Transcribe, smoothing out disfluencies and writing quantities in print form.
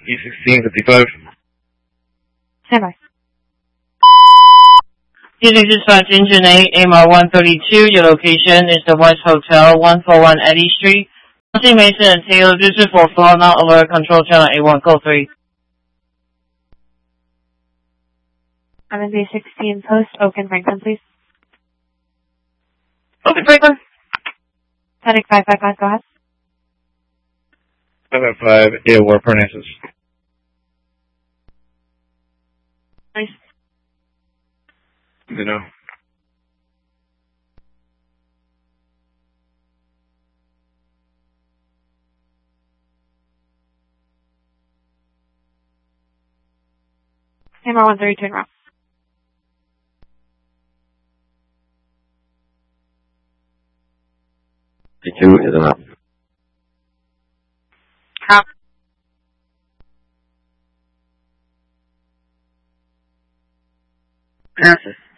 E1655. Stand by. Unit Dispatch Engine 8, AMR 132. Your location is the West Hotel, 141 Eddy Street. Nancy Mason and Taylor, this is for Flaw Not Alert, Control Channel A1, code 3. I'm in B16 Post, Oaken Franklin, please. Oaken Franklin. Static 555, go ahead. 555, AOR Parnassus. Nice. No. AMR 132 in route. P2 is enough. How? Parnassus.